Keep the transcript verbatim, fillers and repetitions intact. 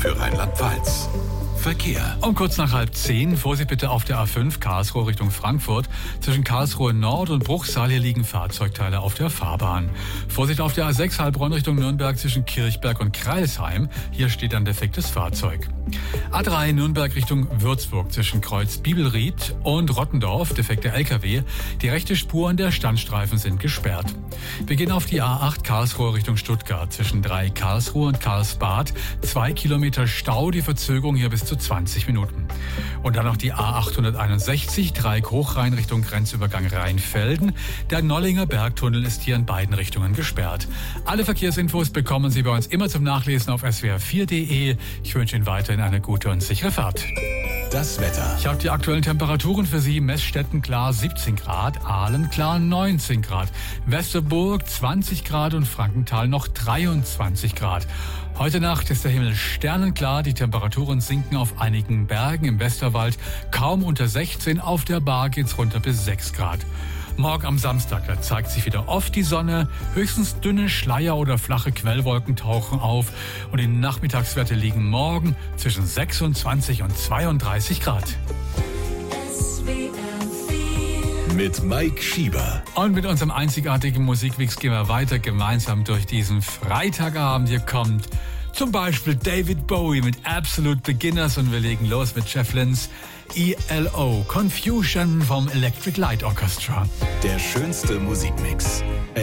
für Rheinland-Pfalz. Verkehr. Um kurz nach halb zehn, Vorsicht bitte auf der A fünf Karlsruhe Richtung Frankfurt. Zwischen Karlsruhe Nord und Bruchsal, hier liegen Fahrzeugteile auf der Fahrbahn. Vorsicht auf der A sechs Heilbronn Richtung Nürnberg zwischen Kirchberg und Kreilsheim. Hier steht ein defektes Fahrzeug. A drei Nürnberg Richtung Würzburg zwischen Kreuz Bibelried und Rottendorf, defekter L K W. Die rechte Spur und der Standstreifen sind gesperrt. Wir gehen auf die A acht Karlsruhe Richtung Stuttgart zwischen drei Karlsruhe und Karlsbad. Zwei Kilometer Stau, die Verzögerung hier bis zu zwanzig Minuten. Und dann noch die A achthunderteinundsechzig, Dreieck Hochrhein Richtung Grenzübergang Rheinfelden. Der Nollinger Bergtunnel ist hier in beiden Richtungen gesperrt. Alle Verkehrsinfos bekommen Sie bei uns immer zum Nachlesen auf s w r vier punkt d e. Ich wünsche Ihnen weiterhin eine gute und sichere Fahrt. Das Wetter. Ich habe die aktuellen Temperaturen für Sie. Messstätten klar siebzehn Grad, Aalen klar neunzehn Grad, Westerburg zwanzig Grad und Frankenthal noch dreiundzwanzig Grad. Heute Nacht ist der Himmel sternenklar, die Temperaturen sinken auf einigen Bergen im Westerwald kaum unter sechzehn, auf der Bar geht's runter bis sechs Grad. Morgen am Samstag, da zeigt sich wieder oft die Sonne, höchstens dünne Schleier oder flache Quellwolken tauchen auf und die Nachmittagswerte liegen morgen zwischen sechsundzwanzig und zweiunddreißig Grad. Mit Mike Schieber. Und mit unserem einzigartigen Musikmix gehen wir weiter gemeinsam durch diesen Freitagabend. Hier kommt zum Beispiel David Bowie mit Absolute Beginners und wir legen los mit Jeff Lynne's E L O, Confusion vom Electric Light Orchestra. Der schönste Musikmix.